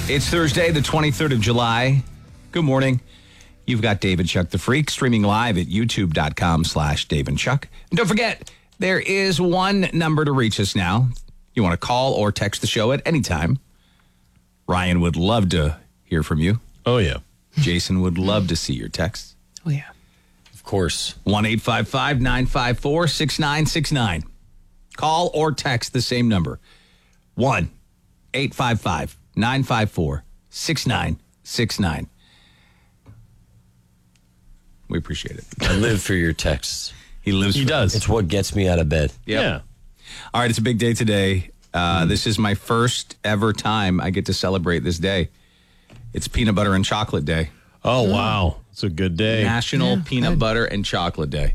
It's Thursday, the 23rd of July. Good morning. You've got Dave and Chuck the Freak streaming live at youtube.com/Dave and Chuck. And don't forget, there is one number to reach us now. You want to call or text the show at any time. Ryan would love to hear from you. Oh, yeah. Jason would love to see your texts. Oh, yeah. Of course. 1-855-954-6969. Call or text the same number. 1-855-954-6969. We appreciate it. I live for your texts. He lives He for does. It's what gets me out of bed. Yep. Yeah. All right, it's a big day today. This is my first ever time I get to celebrate this day. It's Peanut Butter and Chocolate Day. Oh, wow. It's a good day. National Peanut Butter and Chocolate Day.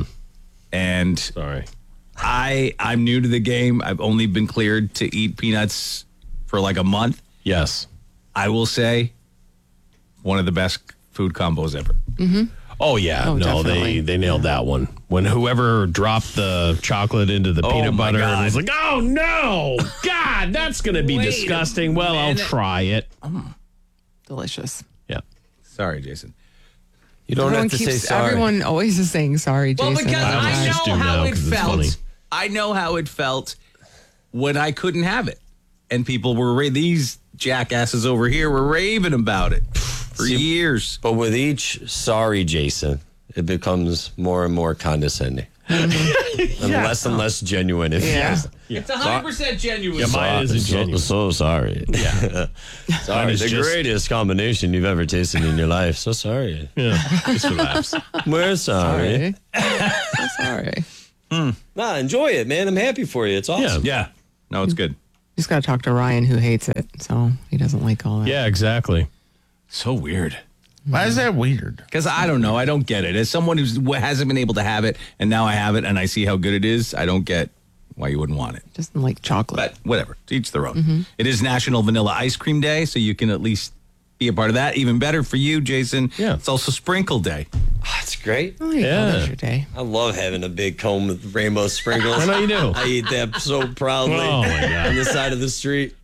And Sorry. I'm new to the game. I've only been cleared to eat peanuts for like a month. Yes. I will say one of the best food combos ever. Oh, yeah. Oh, no, definitely. they nailed that one. When whoever dropped the chocolate into the peanut my butter God. and was like, oh, no. God, that's going to be Wait a disgusting. Well, I'll minute. try it. Delicious. Yeah. Sorry, Jason. You don't Everyone have to say keeps- sorry. Everyone always is saying sorry, Jason. Well, because I I just do know how now it 'cause it's funny. felt. I know how it felt when I couldn't have it. And people were, these jackasses over here were raving about it for years. But with each sorry, Jason, it becomes more and more condescending. And less and less genuine. If Yeah. It's 100% genuine. Yeah, mine isn't genuine. So sorry. Yeah. sorry. is The just- greatest combination you've ever tasted in your life. So sorry. Yeah. Just relax. We're sorry. So sorry. Nah, enjoy it, man. I'm happy for you. It's awesome. Yeah. No, it's good. Just got to talk to Ryan, who hates it. So he doesn't like all that. Yeah, exactly. So weird. Why is that weird? Because I don't know. I don't get it. As someone who hasn't been able to have it, and now I have it, and I see how good it is, I don't get why you wouldn't want it. Doesn't like chocolate. But whatever. To each their own. It is National Vanilla Ice Cream Day, so you can at least be a part of that. Even better for you, Jason. Yeah. It's also Sprinkle Day. That's great. Oh, yeah. Yeah. That's your day. I love having a big cone with rainbow sprinkles. I know you do. I eat that so proudly Oh, my God. on the side of the street.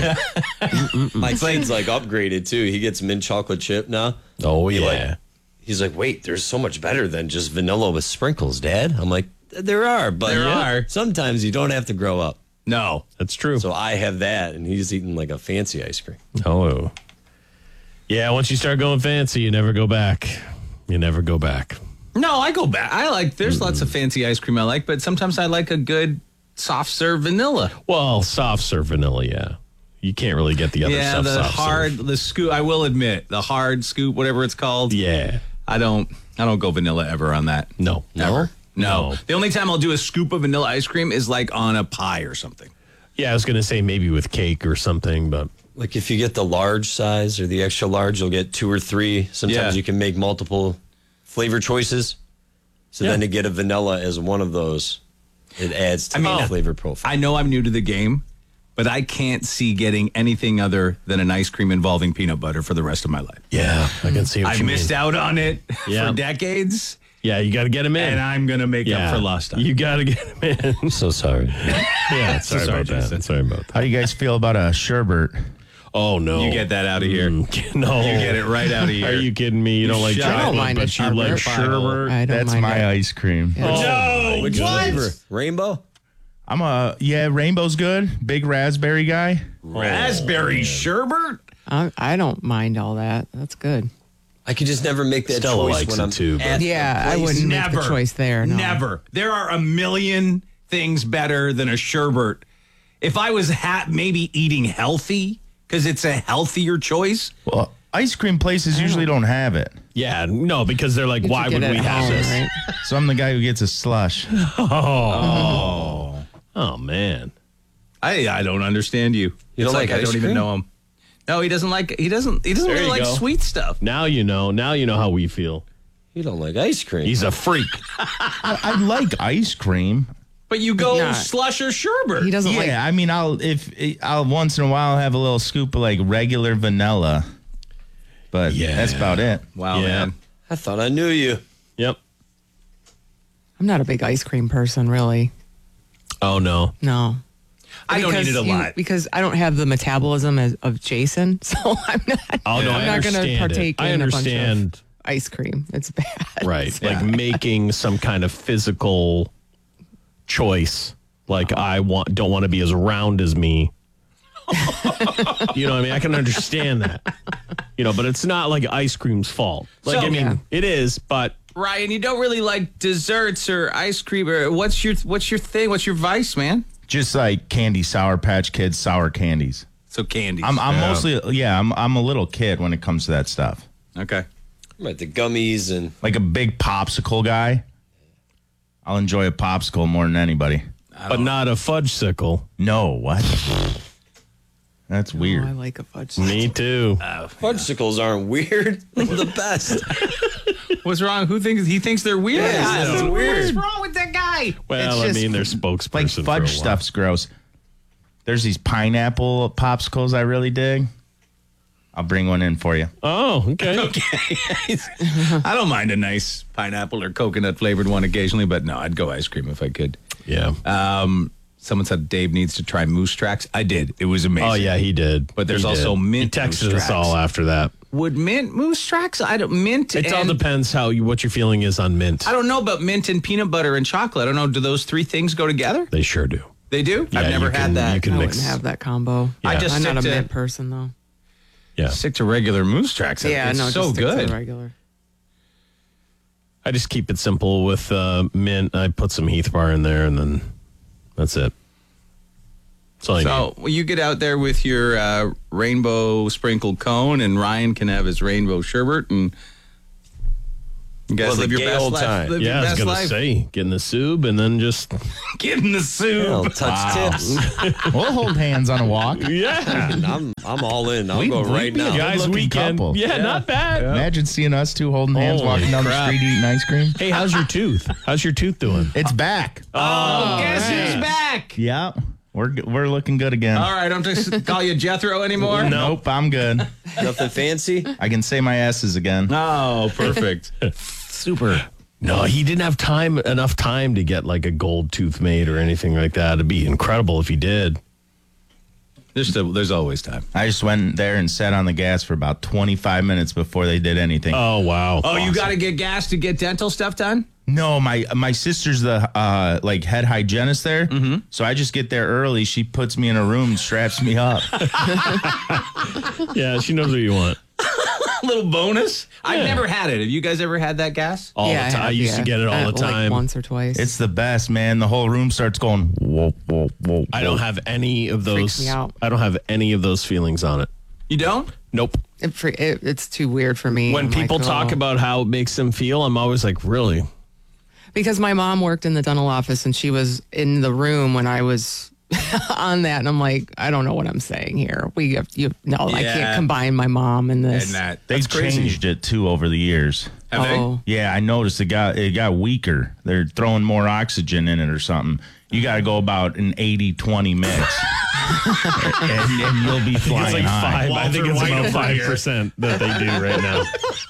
My kid's like upgraded too. He gets mint chocolate chip now. Oh, yeah. He's like, wait, there's so much better than just vanilla with sprinkles, Dad. I'm like, there are, but There are. sometimes you don't have to grow up. No. That's true. So I have that, and he's eating like a fancy ice cream. Oh. Yeah, once you start going fancy, you never go back. You never go back. No, I go back. There's lots of fancy ice cream I like, but sometimes I like a good soft serve vanilla. Well, soft serve vanilla, yeah. You can't really get the other Yeah, stuff the soft hard, serve. the scoop, I will admit, the hard scoop, whatever it's called. Yeah. I don't go vanilla ever on that. No. Ever. No. No. The only time I'll do a scoop of vanilla ice cream is like on a pie or something. Yeah, I was going to say maybe with cake or something, but Like if you get the large size or the extra large, you'll get 2 or 3. Sometimes Yeah. you can make multiple flavor choices. So then to get a vanilla as one of those, it adds to the flavor profile. I know I'm new to the game, but I can't see getting anything other than an ice cream involving peanut butter for the rest of my life. yeah, I can see what I've you missed mean. out on it Yeah. for decades, Yeah, you got to get them in. and I'm going to make up for lost time. You got to get them in. I'm so sorry. Yeah, sorry sorry, about that. Jason. Sorry about that. How do you guys feel about a sherbet? Oh, no. You get that out of here. No. You get it right out of here. Are you kidding me? You don't like shut up. I don't chocolate, mind a but you like sherbet. sherbet? I don't That's mind my it. ice cream. No, Which flavor? Rainbow? Rainbow's good. Big raspberry guy. Raspberry sherbet? I don't mind all that. That's good. I could just never make that Stella choice likes when it I'm too, but- at the Yeah, I place. wouldn't make Never. the choice there. No. Never. There are a million things better than a sherbet. If I was maybe eating healthy, because it's a healthier choice. Well, ice cream places usually don't have it. Yeah, no, because they're like, You why could would get we it at have home, this? right? So I'm the guy who gets a slush. Oh, man. I don't understand you. You don't It's like I ice don't even cream? know him. No, he doesn't really you like go. sweet stuff. Now you know. Now you know how we feel. You don't like ice cream. He's a freak. I like ice cream. But you go Not- slush or sherbet. He doesn't Yeah, like. I mean, I'll once in a while have a little scoop of like regular vanilla, but Yeah. that's about it. Wow, Yeah. man. I thought I knew you. Yep. I'm not a big ice cream person, really. Oh, no. No. I don't eat it a lot. Because I don't have the metabolism of Jason, so I'm not. Oh, no, I'm I not going to understand partake it. I in a bunch understand. of ice cream. It's bad. Right. Like making some kind of physical choice. Like don't want to be as round as me. You know what I mean? I can understand that. But it's not like ice cream's fault. Like, So- it is, but Ryan, you don't really like desserts or ice cream. Or what's your thing? What's your vice, man? Just like candy, Sour Patch Kids, sour candies. So candies. I'm mostly, I'm a little kid when it comes to that stuff. Okay. Right, the gummies and Like a big popsicle guy. I'll enjoy a popsicle more than anybody. but not a fudgesicle. No, what? That's Oh, weird. I like a fudge. Me too. fudgesicles aren't weird. They're the best. What's wrong? He thinks they're weird? Yeah, That's it's weird. weird. What's wrong with that guy? Well, It's I just mean, they're spokesperson. Like for a fudge while. stuff's gross. There's these pineapple popsicles I really dig. I'll bring one in for you. Oh, okay. I don't mind a nice pineapple or coconut flavored one occasionally, but no, I'd go ice cream if I could. Yeah. Someone said Dave needs to try Moose Tracks. I did. It was amazing. Oh, yeah, he did. But there's He also did. mint He texted Moose us all Tracks. after that. Would mint Moose Tracks? I don't mint. It all and- depends what your feeling is on mint. I don't know about mint and peanut butter and chocolate. I don't know. Do those three things go together? They sure do. They do. Yeah, I've never you had can- that. you can I mix. wouldn't have that combo. I just I'm not a stick to- mint person though. Yeah. Stick to regular Moose Tracks. Yeah, it's no, so just stick to good. the regular. I just keep it simple with mint. I put some Heath Bar in there, and then that's it. That's all I need. So well, you get out there with your rainbow sprinkled cone, and Ryan can have his rainbow sherbet, and you guys Well, the live your gay best old life. time. Live Yeah, your I was best going to life. say, get in the soup and then just, Get in the soup. I'll touch tips. We'll hold hands on a walk. yeah. I'm all in. I'll We'd- go we'd right be a now. Guys, Good-looking weekend. couple. Yeah, not bad. Imagine seeing us two holding hands Holy walking down crap. the street eating ice cream. Hey, how's your tooth? How's your tooth doing? It's back. Oh, guess who's back? Yeah, we're looking good again. All right, don't just call you Jethro anymore. Nope, I'm good. Nothing fancy. I can say my S's again. Oh, perfect. Super. No, he didn't have enough time to get like a gold tooth made or anything like that. It'd be incredible if he did. There's always time. I just went there and sat on the gas for about 25 minutes before they did anything. Oh, wow. Oh, you got to get gas to get dental stuff done? No, my sister's the like head hygienist there. Mm-hmm. So I just get there early. She puts me in a room and straps me up. Yeah, she knows what you want. Little bonus. I've never had it. Have you guys ever had that gas? All yeah, the time. I used to get it all the time. Like once or twice. It's the best, man. The whole room starts going whoa, whoa, whoa. I don't have any of Freaks those. me out. I don't have any of those feelings on it. You don't? Nope. It's too weird for me. When I'm people like, talk oh. about how it makes them feel, I'm always like, really? Because my mom worked in the dental office and she was in the room when I was on that, and I'm like, I don't know what I'm saying here. I Yeah. can't combine my mom and this. And They've changed it too over the years. Have Oh. Yeah, I noticed it got weaker. They're throwing more oxygen in it or something. You got to go about an 80-20 mix, and you'll be flying high. I think it's about 5% that they do right now.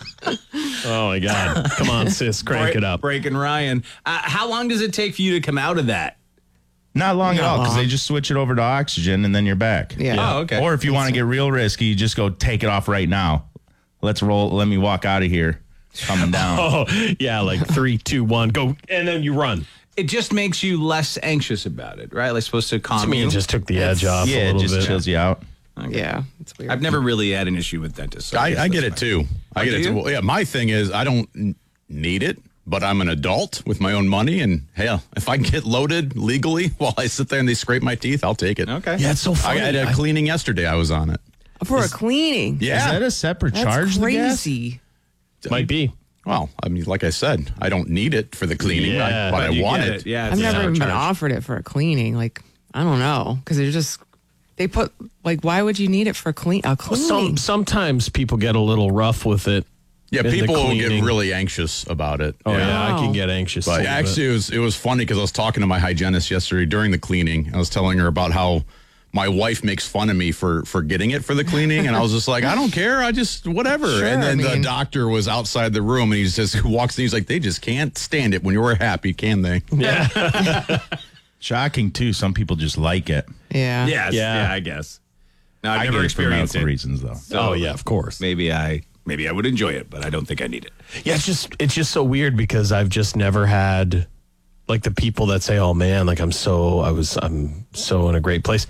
Oh my God! Come on, sis, crank it up. Breaking Ryan. How long does it take for you to come out of that? Not long at all, because long. they just switch it over to oxygen, and then you're back. Yeah. Oh, okay. Or if you want to get real risky, you just go take it off right now. Let's roll. Let me walk out of here. Coming down. Oh yeah, like 3, 2, 1, go, and then you run. It just makes you less anxious about it, right? Like supposed to calm To me, you. it just took the edge off Yeah, a it little just bit. chills you out. Yeah, it's weird. I've never really had an issue with dentists. so guess I get that's it too. I Oh, get do it you? too. Well, yeah, my thing is I don't need it, but I'm an adult with my own money, and hell, if I can get loaded legally while I sit there and they scrape my teeth, I'll take it. fine. Okay. Yeah, it's so I funny. had a cleaning yesterday. I was on it. For a cleaning. Yeah. Is that a separate That's charge? the gas? crazy. Might be. Well, I mean, like I said, I don't need it for the cleaning, Yeah, but I You want get it. Yeah. I've it's never a even been charge. offered it for a cleaning. Like, I don't know. Because they put, like, why would you need it for a cleaning? Sometimes people get a little rough with it. Yeah, in the people will get cleaning. really anxious about it. Oh yeah, I Wow. can get anxious. a But little actually, it was funny because I was talking to my hygienist yesterday during the cleaning. I was telling her about how my wife makes fun of me for getting it for the cleaning, and I was just like, I don't care, I just whatever. Sure, and then I the mean- doctor was outside the room, and he just walks in. He's like, they just can't stand it when you're happy, can they? bit. Yeah. Shocking, too. Some people just like it. Yeah. Yes, Yeah. I guess. No, I I've get never it for experienced medical it. reasons, though. So yeah, of course. Maybe I would enjoy it, but I don't think I need it. Yeah, it's just so weird because I've just never had like the people that say, "Oh man, like I'm so in a great place."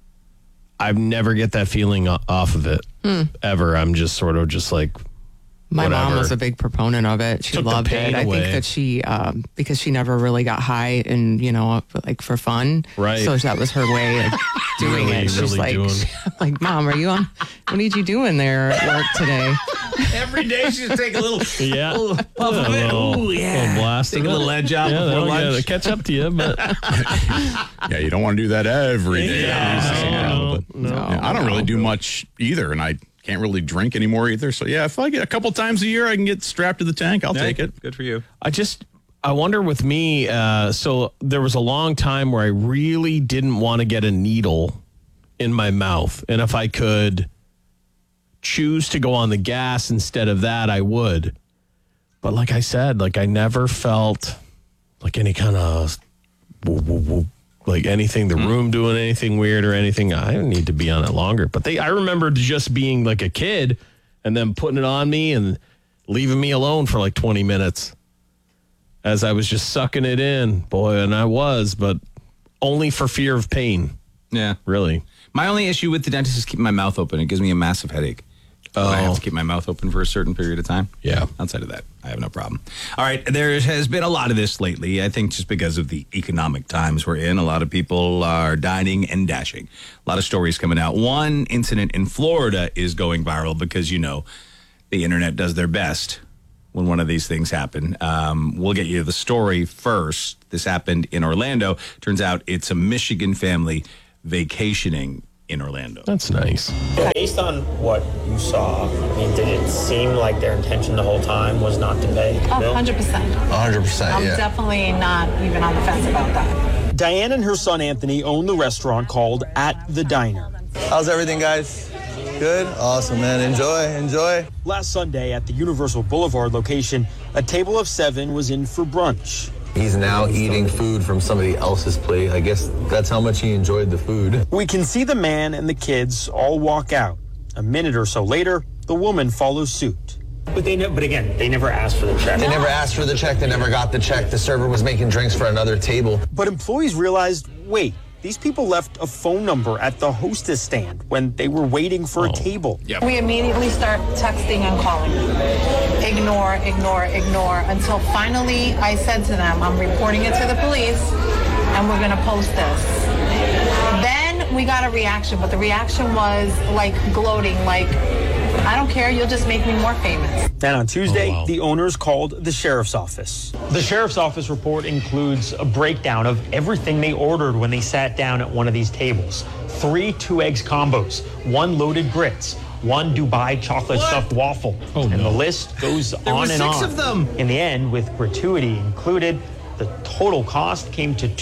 I never get that feeling off of it ever. I'm just sort of just like My mom whatever. was a big proponent of it. She Took the loved pain it. I away. think that she, because she never really got high and, like for fun. Right. So that was her way of doing Really, it. She's really like, doing- I'm like, Mom, are you on? What did you doing there at work today? Every day she just take a little yeah, puff of it. Ooh, yeah. little blast Take of a it. little edge out Yeah, before they'll lunch. get- catch up to you, but Yeah, you don't want to do that every day. no. Yeah, I don't really do much either, and I can't really drink anymore either. So yeah, if I get a couple times a year, I can get strapped to the tank. I'll take it. Good for you. I wonder with me, so there was a long time where I really didn't want to get a needle in my mouth. And if I could choose to go on the gas instead of that, I would. But like I said, like I never felt like any kind of like anything, the room doing anything weird or anything. I don't need to be on it longer. But I remember just being like a kid and then putting it on me and leaving me alone for like 20 minutes. As I was just sucking it in, boy, and I was, but only for fear of pain, Yeah. really. My only issue with the dentist is keeping my mouth open. It gives me a massive headache. Oh. I have to keep my mouth open for a certain period of time. Yeah. Outside of that, I have no problem. All right. There has been a lot of this lately. I think just because of the economic times we're in, a lot of people are dining and dashing. A lot of stories coming out. One incident in Florida is going viral because, the internet does their best when one of these things happen. We'll get you the story first. This happened in Orlando. Turns out it's a Michigan family vacationing in Orlando. That's nice. Based on what you saw, did it seem like their intention the whole time was not to pay the bill? 100%. 100%, I'm yeah. definitely not even on the fence about that. Diane and her son Anthony own the restaurant called At the Diner. How's everything, guys? Good? Awesome, man. Enjoy. Last Sunday at the Universal Boulevard location, a table of 7 was in for brunch. He's now eating food from somebody else's plate. I guess that's how much he enjoyed the food. We can see the man and the kids all walk out. A minute or so later, the woman follows suit. But again, they never asked for the check. They never asked for the check. They never got the check. The server was making drinks for another table. But employees realized, wait, these people left a phone number at the hostess stand when they were waiting for a table. Yep. We immediately start texting and calling. Ignore, until finally I said to them, I'm reporting it to the police and we're going to post this. Then we got a reaction, but the reaction was like gloating, like, I don't care, you'll just make me more famous. Then on Tuesday, the owners called the sheriff's office. The sheriff's office report includes a breakdown of everything they ordered when they sat down at one of these tables. 3 2-eggs combos, 1 loaded grits, 1 Dubai chocolate stuffed waffle. And the list goes on and on. 6 of them. In the end, with gratuity included, the total cost came to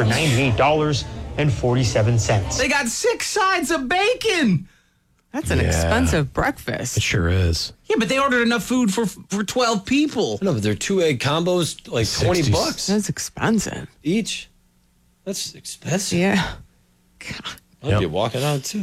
$298.47. They got 6 sides of bacon. That's an expensive breakfast. It sure is. Yeah, but they ordered enough food for 12 people. No, but they're 2-egg combos, like 20 bucks That's expensive. each. That's expensive. Yeah. I'd be walking out too.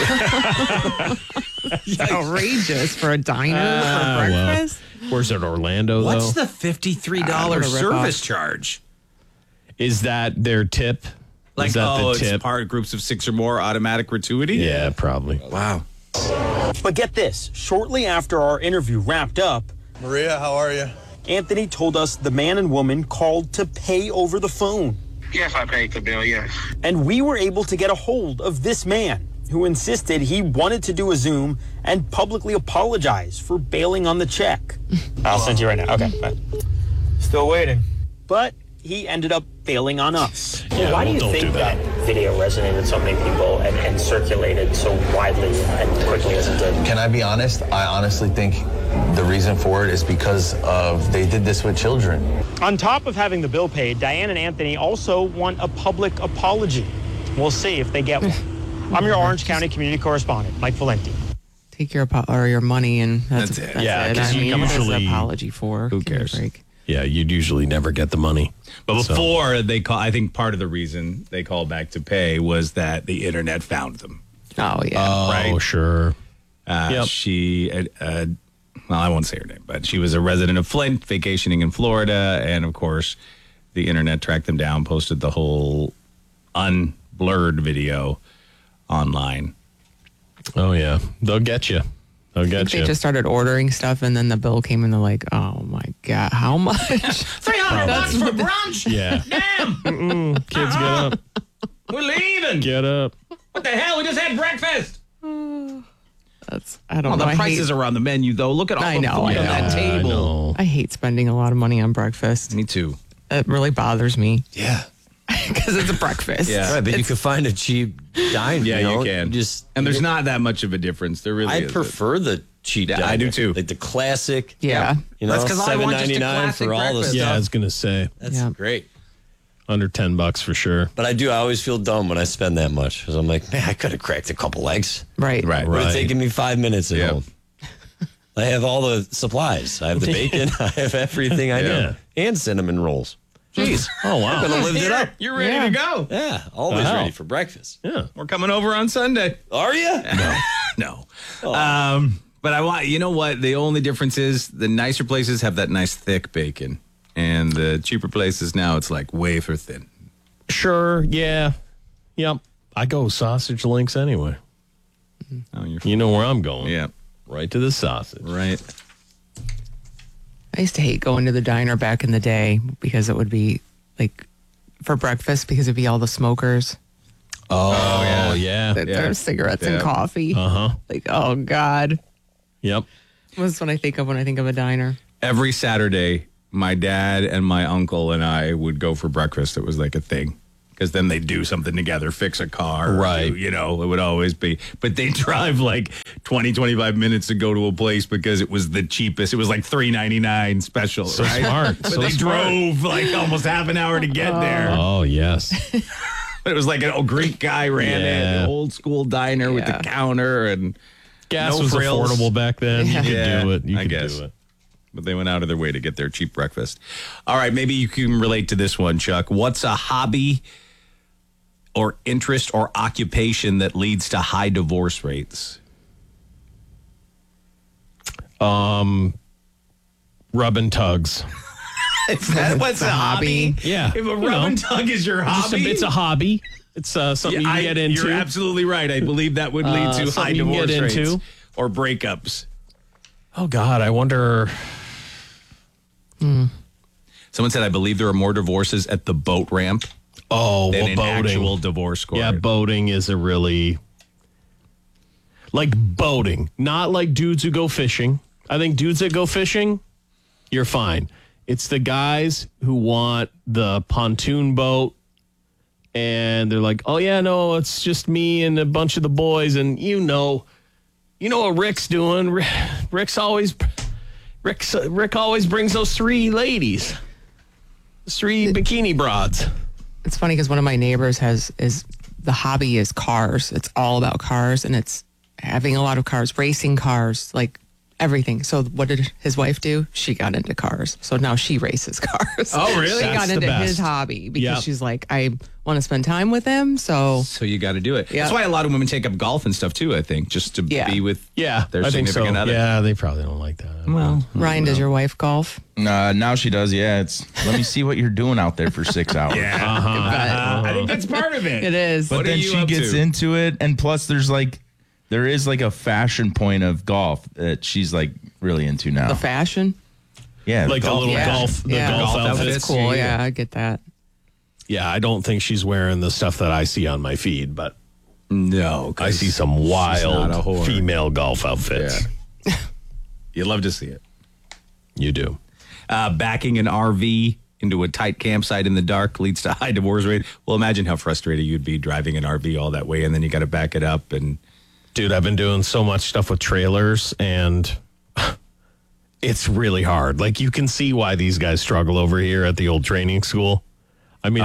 Outrageous for a diner for breakfast. Where's it, Orlando, What's though? the $53 what a rip-off. service charge? Is that their tip? Like, Is that the it's tip? part groups of 6 or more automatic gratuity? Yeah, probably. Wow. But get this, shortly after our interview wrapped up, Maria, how are you? Anthony told us the man and woman called to pay over the phone. Yes, I paid the bill, yes. And we were able to get a hold of this man who insisted he wanted to do a Zoom and publicly apologize for bailing on the check. I'll send you right now. Okay. Bye. Still waiting. But he ended up bailing on us. Why do you think that video resonated so many people and circulated so widely and quickly as it did? Can I be honest? I honestly think the reason for it is because they did this with children. On top of having the bill paid, Diane and Anthony also want a public apology. We'll see if they get one. I'm your Orange County community correspondent, Mike Valenti. Take your money and that's it. it. Yeah, it. 'cause I you mean, what is usually- an apology for? Who Give me a cares? break. Yeah, you'd usually never get the money. But before I think part of the reason they called back to pay was that the internet found them. Oh, yeah. Oh, sure. She, well, I won't say her name, but she was a resident of Flint, vacationing in Florida. And of course, the internet tracked them down, posted the whole unblurred video online. Oh, yeah. They'll get you. They'll get you. They just started ordering stuff, and then the bill came, and they're like, "Oh my God, how much? $300 for brunch? Yeah. Damn! Kids, get up. We're leaving. Get up. What the hell? We just had breakfast. I don't know. The prices are on the menu, though. Look at all the food on that table. I hate spending a lot of money on breakfast. Me too. It really bothers me. Yeah. Because it's a breakfast. Yeah. Right, but you can find a cheap dine. Yeah, you you can. And there's not that much of a difference. There really I is. prefer the cheap dine. I do too. Like the classic. Yeah. You know, That's 'cause I want just a $7.99 classic for all the breakfast. stuff. Yeah, I was going to say. That's great. Under $10 for sure. But I always feel dumb when I spend that much because I'm like, man, I could have cracked a couple eggs. Right. It would have taken me 5 minutes at home. I have all the supplies. I have the bacon. I have everything I need. And cinnamon rolls. Jeez. Oh, wow. I could have lived it up. You're ready to go. Yeah, always ready for breakfast. Yeah. We're coming over on Sunday. Are you? No. But I want, you know what? The only difference is the nicer places have that nice thick bacon. And the cheaper places now, it's like wafer thin. Sure. Yeah. Yep. I go sausage links anyway. Oh, you know where I'm going. Yeah. Right to the sausage. Right. I used to hate going to the diner back in the day because it would be like for breakfast because it'd be all the smokers. Oh, yeah. There's cigarettes and coffee. Uh-huh. Like, oh, God. Yep. That's what I think of when I think of a diner. Every Saturday, my dad and my uncle and I would go for breakfast. It was like a thing. Because then they'd do something together, fix a car. Right. Do, it would always be. But they drive like 20, 25 minutes to go to a place because it was the cheapest. It was like $3.99 special. So right? smart. But So they smart. drove like almost half an hour to get there. Oh, yes. But it was like a Greek guy ran it, an old school diner with the counter and Gas no was frills. affordable back then. You could do it. You I could guess. do it. But they went out of their way to get their cheap breakfast. All right, maybe you can relate to this one, Chuck. What's a hobby or interest or occupation that leads to high divorce rates? Rubbing tugs. What's a hobby? Yeah. If a rub and tug is your hobby? It's a hobby. It's something you can get into. You're absolutely right. I believe that would lead to high something you can divorce get rates into. or breakups. Oh, God. I wonder. Someone said, I believe there are more divorces at the boat ramp Oh, than well, in boating. actual divorce court. Yeah, boating is a really. Like boating, not like dudes who go fishing. I think dudes that go fishing, you're fine. It's the guys who want the pontoon boat and they're like, oh, yeah, no, it's just me and a bunch of the boys. And you know what Rick's doing. Rick always brings those three ladies, three bikini broads. It's funny because one of my neighbors is the hobby is cars. It's all about cars, and it's having a lot of cars, racing cars, like everything. So what did his wife do? She got into cars. So now she races cars. Oh, really? She got That's the into best. his hobby because Yep. she's like, I want to spend time with him. So you got to do it. Yeah. That's why a lot of women take up golf and stuff too, I think, just to be with Yeah, their I think so. significant other. Yeah, they probably don't like that. Well, Ryan, does your wife golf? Now she does. Yeah, it's let me see what you're doing out there for 6 hours. I think that's part of it. It is. But What are then you she up gets to? into it, and plus there is like a fashion point of golf that she's like really into now. The fashion? Yeah, Like the golf. little golf golf outfits. That's cool. Yeah, I get that. Yeah, I don't think she's wearing the stuff that I see on my feed, but No, 'cause I see some not a wild whore. female golf outfits. Yeah. You love to see it. You do. Backing an RV into a tight campsite in the dark leads to high divorce rate. Well, imagine how frustrated you'd be driving an RV all that way, and then you got to back it up. And Dude, I've been doing so much stuff with trailers, and it's really hard. Like, you can see why these guys struggle over here at the old training school. I mean,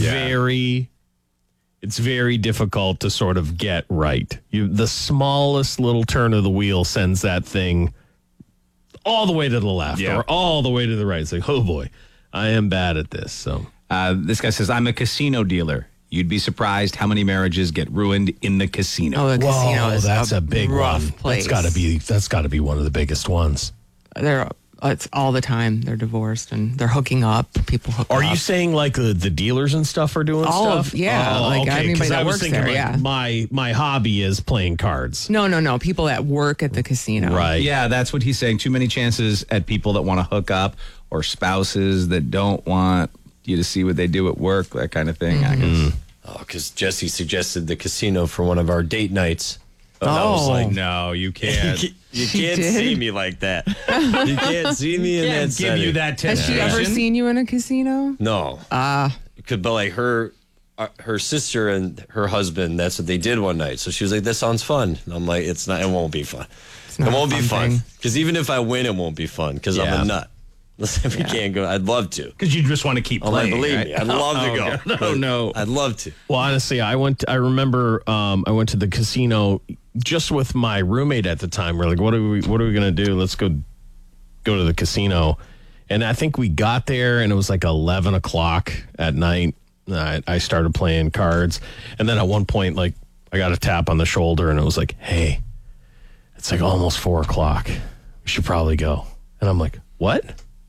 it's very difficult to sort of get right. The smallest little turn of the wheel sends that thing all the way to the left Yeah. or all the way to the right. It's like, oh boy, I am bad at this. So This guy says, I'm a casino dealer. You'd be surprised how many marriages get ruined in the casino. Oh, the casino is that's a big rough one. place. That's got to be one of the biggest ones. It's all the time. They're divorced and they're hooking up. People hook up. Are you saying like the dealers and stuff are doing All stuff? of- yeah, like anybody 'cause that I was works thinking there, like yeah. my hobby is playing cards. No. People that work at the casino. Right. Yeah, that's what he's saying. Too many chances at people that want to hook up or spouses that don't want you to see what they do at work, that kind of thing. I guess. Oh, because Jesse suggested the casino for one of our date nights. And I was like, No, you can't. you She can't did? see me like that. You can't see me in that Can't give you setting. that Has she ever seen you in a casino? No. But like her sister and her husband, that's what they did one night. So she was like, "That sounds fun." And I'm like, "It's not. It won't be fun. not It a won't be fun fun. thing. Because even if I win, it won't be fun. Because I'm a nut. Listen, we can't go. I'd love to. Because you just want to keep Oh, playing. believe right? me, I'd love to go. God. but no. I'd love to. Well, honestly, I remember I went to the casino just with my roommate at the time. We're like, what are we going to do? Let's go to the casino. And I think we got there and it was like 11 o'clock at night. I started playing cards. And then at one point, like I got a tap on the shoulder and it was like, hey, it's like almost 4 o'clock. We should probably go. And I'm like, what?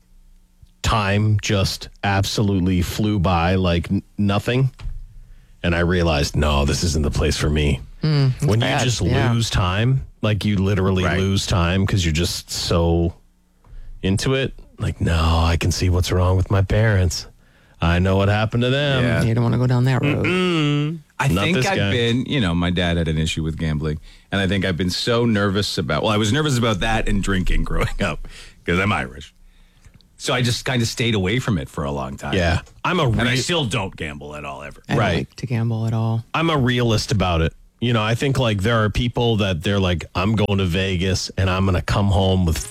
Time just absolutely flew by like nothing. And I realized, no, this isn't the place for me. When you bad, just yeah. lose time, like you literally Right. lose time because you're just so into it. Like, no, I can see what's wrong with my parents. I know what happened to them. Yeah. You don't want to go down that road. I Not think this I've guy. been, my dad had an issue with gambling. And I think I've been so nervous I was nervous about that and drinking growing up because I'm Irish. So I just kind of stayed away from it for a long time. Yeah. And I still don't gamble at all ever. I don't Right. like to gamble at all. I'm a realist about it. I think like there are people that they're like, I'm going to Vegas and I'm going to come home with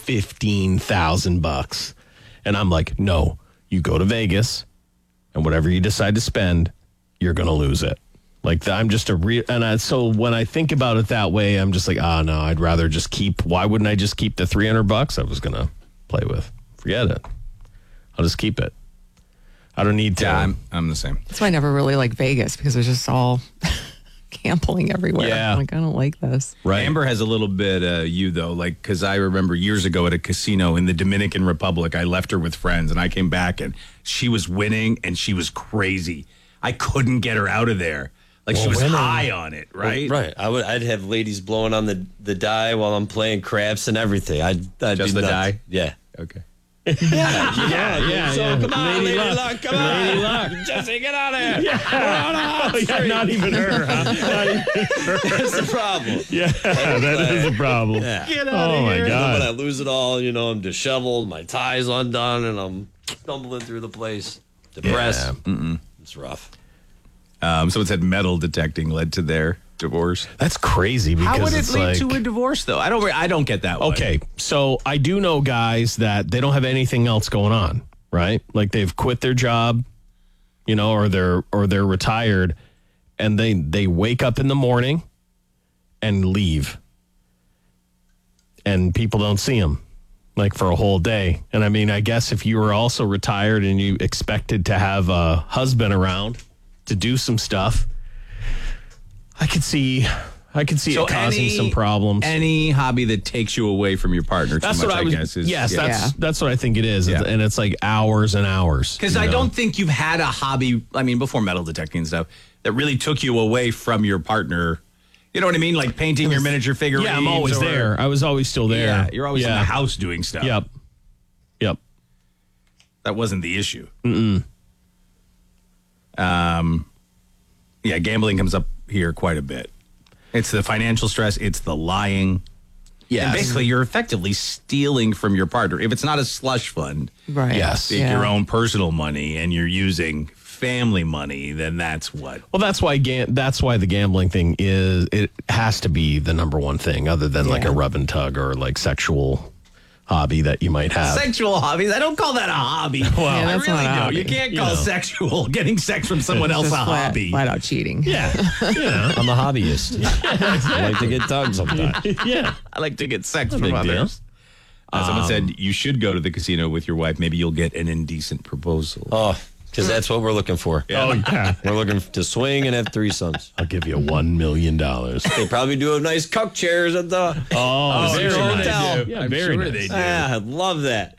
$15,000. And I'm like, no, you go to Vegas and whatever you decide to spend, you're going to lose it. Like I'm just so when I think about it that way, I'm just like, no, I'd rather just why wouldn't I just keep the $300 I was going to play with? Forget it. I'll just keep it. I don't need to. Yeah, I'm the same. That's why I never really like Vegas because there's just all gambling everywhere. Yeah. I'm like, I don't like this. Right. Amber has a little bit you though, like because I remember years ago at a casino in the Dominican Republic, I left her with friends and I came back and she was winning and she was crazy. I couldn't get her out of there. Like she was high on it, right? Right. I'd have ladies blowing on the die while I'm playing craps and everything. I'd Just be the nuts. die? Yeah. Okay. yeah. So come on, Lady Luck, come on. Lady Luck. Jesse, get out of here. Yeah, not even her. Huh? That's the problem. Yeah, that is a problem. Yeah. Get out of And my then when God. I lose it all, I'm disheveled, my tie's undone, and I'm stumbling through the place, depressed. It's rough. Someone said metal detecting led to their divorce. That's crazy because How would it it's lead like, to a divorce though? I don't get that one. okay, so I do know guys that they don't have anything else going on, right? Like they've quit their job, or they're retired, and they wake up in the morning and leave, and people don't see them like for a whole day. And I mean, I guess if you were also retired and you expected to have a husband around to do some stuff, I could see it causing some problems. Any hobby that takes you away from your partner too That's much, what I was. guess. Is, Yes, yeah. that's what I think it is, Yeah. and it's like hours and hours. Because I don't think you've had a hobby, before metal detecting and stuff, that really took you away from your partner. You know what I mean? Like painting your miniature figurines. Yeah, I'm always or- there. I was always still there. Yeah, you're always in the house doing stuff. Yep. That wasn't the issue. Yeah, gambling comes up here quite a bit. It's the financial stress. It's the lying. Yes. And basically, you're effectively stealing from your partner. If it's not a slush fund, Right. Yes. take your own personal money, and you're using family money, then that's what. Well, that's why the gambling thing is. It has to be the number one thing, other than like a rub and tug or like sexual hobby that you might have. Sexual hobbies. I don't call that a hobby. Yeah, I that's really not a don't. hobby. You can't call getting sex from someone else a Just hobby. flat out cheating. Yeah. I'm a hobbyist. I like to get tugged sometimes. Yeah. I like to get sex No from big deal. others. Someone said you should go to the casino with your wife. Maybe you'll get an indecent proposal. Oh, because that's what we're looking for. Oh, yeah. We're looking to swing and have threesomes. I'll give you $1 million. They probably do have nice cuck chairs at the Very hotel. nice. Yeah, I'm very sure nice. they do. I love that.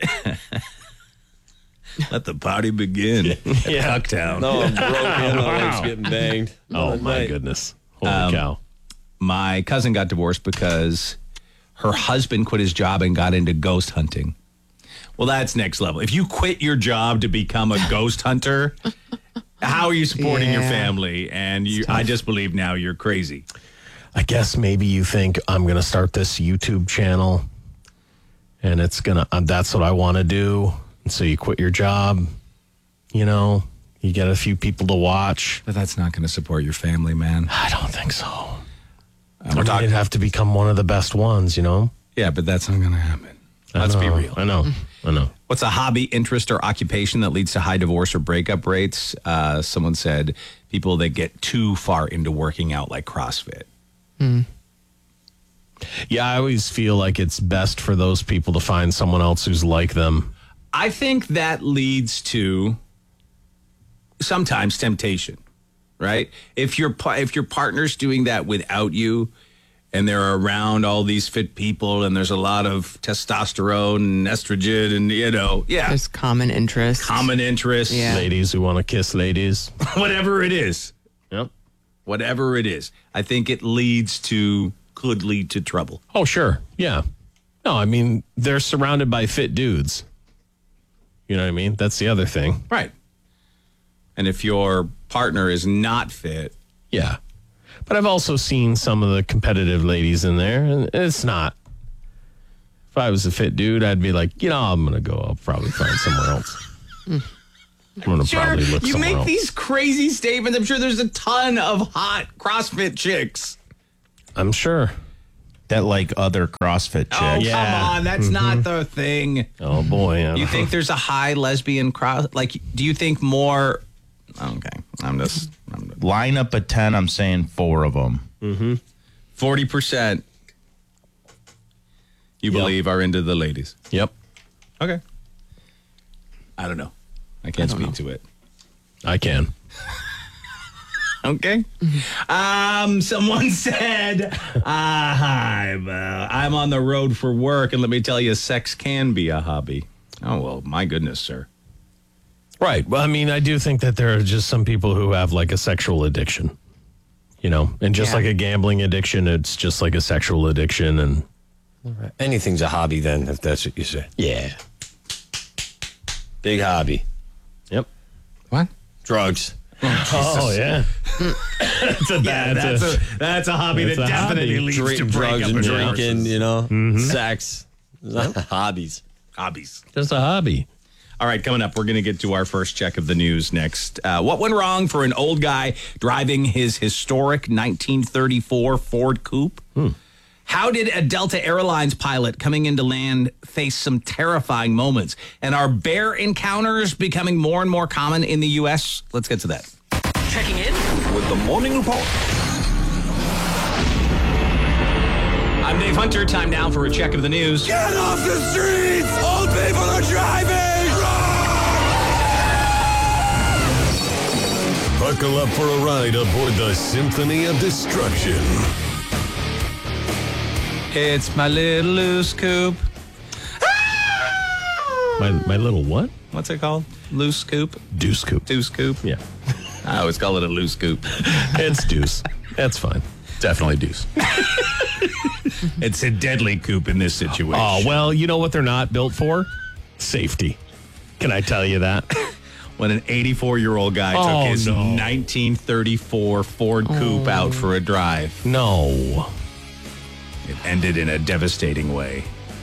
Let the party begin. Yeah. Cucktown. No, I'm broken. My Wow. legs getting banged. Oh, my Night. goodness. Holy cow. My cousin got divorced because her husband quit his job and got into ghost hunting. Well, that's next level. If you quit your job to become a ghost hunter, how are you supporting your Yeah. family? And I just believe now you're crazy. I guess maybe you think I'm going to start this YouTube channel and it's going to, that's what I want to do. And so you quit your job, you know, you get a few people to watch. But that's not going to support your family, man. I don't think so. It'd have to become one of the best ones, you know? Yeah, but that's not going to happen. Let's be real. I know. What's a hobby, interest, or occupation that leads to high divorce or breakup rates? Someone said people that get too far into working out, like CrossFit. Yeah, I always feel like it's best for those people to find someone else who's like them. I think that leads to sometimes temptation, right? If your partner's doing that without you, and they're around all these fit people, and there's a lot of testosterone and estrogen, and There's common interest. common interests, Yeah. Ladies who want to kiss ladies. whatever it is, Yep. whatever it is, I think it could lead to trouble. Oh, sure. Yeah. No, I mean, they're surrounded by fit dudes. You know what I mean? That's the other thing. Right. And if your partner is not fit, Yeah. But I've also seen some of the competitive ladies in there, and it's not. If I was a fit dude, I'd be like, I'm going to go. I'll probably find somewhere else. I'm going to probably look you somewhere make else. these crazy statements. I'm sure there's a ton of hot CrossFit chicks. I'm sure. That like other CrossFit chicks. Oh, Yeah. come on. That's not the thing. Oh, boy. You think there's a high lesbian cross? Like, do you think more? Okay. I'm just. Line up at 10, I'm saying 4 of them. 40% you believe are into the ladies. Yep. Okay. I don't know. I can't speak to it. I can. Okay. Someone said, I'm on the road for work, and let me tell you, sex can be a hobby. Oh, well, my goodness, sir. Right. Well, I mean, I do think that there are just some people who have like a sexual addiction, and just Yeah. like a gambling addiction, it's just like a sexual addiction. And Anything's a hobby then, if that's what you say. yeah. Big hobby. Yep. What? Drugs. Oh, yeah. That's a bad. That's a hobby That's that a definitely hobby. leads to Drugs breakup and and drinking, divorces. sex. Hobbies. Hobbies. Just a hobby. All right, coming up, we're going to get to our first check of the news next. What went wrong for an old guy driving his historic 1934 Ford Coupe? How did a Delta Airlines pilot coming into land face some terrifying moments? And are bear encounters becoming more and more common in the U.S.? Let's get to that. Checking in with the Morning Report. I'm Dave Hunter. Time now for a check of the news. Get off the streets! Old people are driving! Buckle up for a ride aboard the Symphony of Destruction. It's my little loose coupe. My little what? What's it called? Loose coupe? Deuce coupe. Deuce coupe? Yeah. I always call it a loose coupe. It's deuce. That's fine. Definitely deuce. It's a deadly coupe in this situation. Oh, well, you know what they're not built for? Safety. Can I tell you that? When an 84-year-old guy took his 1934 Ford Coupe out for a drive. No. It ended in a devastating way.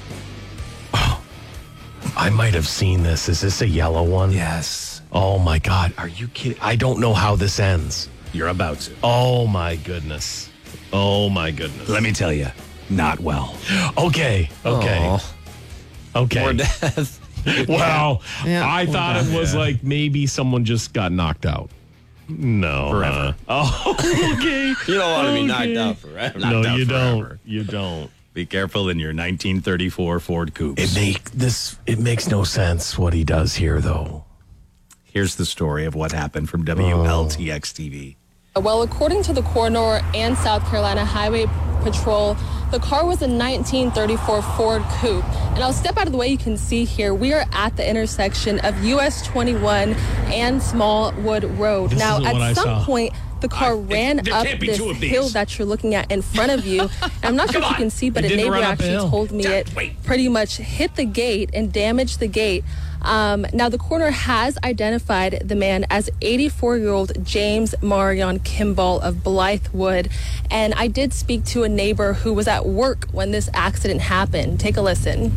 I might have seen this. Is this a yellow one? Yes. Oh, my God. Are you kidding? I don't know how this ends. You're about to. Oh, my goodness. Oh, my goodness. Let me tell you, not well. Okay. Okay. Okay. More death. Well, Yeah. I thought it was like maybe someone just got knocked out. No. Forever. Oh, okay. You don't want to be knocked out forever. No, out you forever. don't. You don't. Be careful in your 1934 Ford Coupes. It makes no sense what he does here, though. Here's the story of what happened from WLTX TV. Well, according to the coroner and South Carolina Highway Patrol, the car was a 1934 Ford Coupe. And I'll step out of the way. You can see here, we are at the intersection of US 21 and Smallwood Road. Now, at some point, the car ran up this hill that you're looking at in front of you. And I'm not sure if you can see, but a neighbor actually told me it pretty much hit the gate and damaged the gate. Now, the coroner has identified the man as 84-year-old James Marion Kimball of Blythewood. And I did speak to a neighbor who was at work when this accident happened. Take a listen.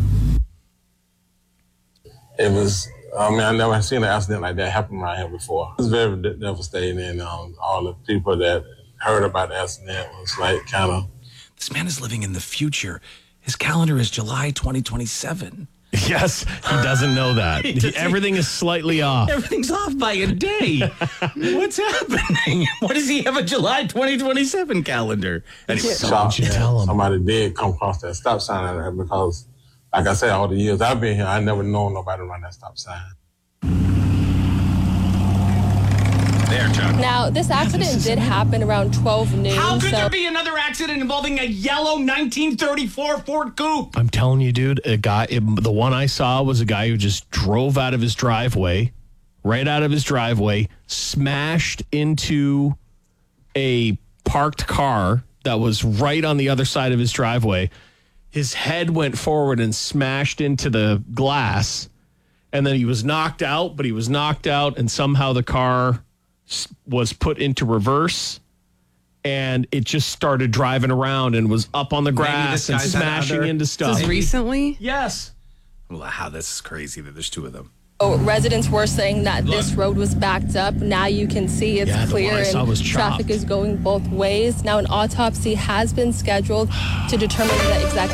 It was, I never seen an accident like that happen around here before. It was very devastating, and all the people that heard about the accident was like kind of... This man is living in the future. His calendar is July 2027. Yes, he doesn't know that. Everything is slightly off. Everything's off by a day. What's happening? Why does he have a July 2027 calendar? Anyway, somebody did come across that stop sign because, like I said, all the years I've been here, I never known nobody run that stop sign. There, Chuck. Now, this accident did happen around 12 noon. How could there be another accident involving a yellow 1934 Ford Coupe? I'm telling you, dude, the one I saw was a guy who just drove out of his driveway, smashed into a parked car that was right on the other side of his driveway. His head went forward and smashed into the glass, and then he was knocked out, and somehow the car was put into reverse, and it just started driving around and was up on the grass and smashing into stuff. This recently? Yes. Wow, this is crazy that there's two of them. Residents were saying that this road was backed up. Now you can see it's clear and traffic is going both ways. Now an autopsy has been scheduled to determine the exact